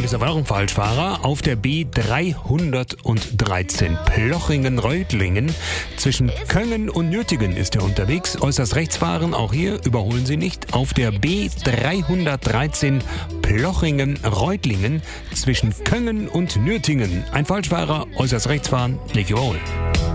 und ist aber auch ein Falschfahrer. Auf der B313 Plochingen-Reutlingen. Zwischen Köngen und Nürtingen ist er unterwegs. Äußerst rechts fahren, auch hier überholen Sie nicht. Auf der B313 Plochingen-Reutlingen. Zwischen Köngen und Nürtingen. Ein Falschfahrer, äußerst rechts fahren, nicht überholen.